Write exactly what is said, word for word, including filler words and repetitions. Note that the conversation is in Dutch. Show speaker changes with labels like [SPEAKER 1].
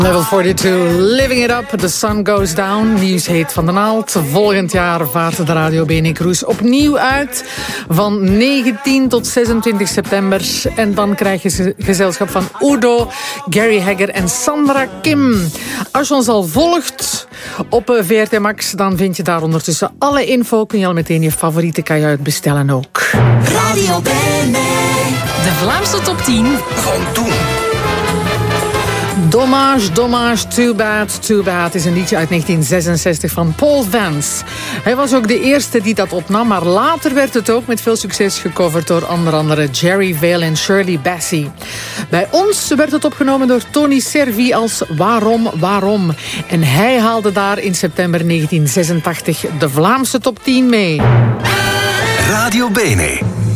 [SPEAKER 1] Level forty-two, Living It Up, The Sun Goes Down. Nieuws heet Van den Aalt. Volgend jaar vaart de Radio B N N Cruise opnieuw uit. Van negentien tot zesentwintig september. En dan krijg je gezelschap van Udo, Gary Hegger en Sandra Kim. Als je ons al volgt op V R T Max, dan vind je daar ondertussen alle info. Kun je al meteen je favoriete kajuit bestellen ook.
[SPEAKER 2] Radio B N N. De Vlaamse top tien
[SPEAKER 3] van toen.
[SPEAKER 1] Dommage, dommage, too bad, too bad is een liedje uit negentien zesenzestig van Paul Vance. Hij was ook de eerste die dat opnam, maar later werd het ook met veel succes gecoverd door onder andere Jerry Vale en Shirley Bassey. Bij ons werd het opgenomen door Tony Servi als Waarom, Waarom. En hij haalde daar in september negentien zesentachtig de Vlaamse top tien mee.
[SPEAKER 3] Radio B N N.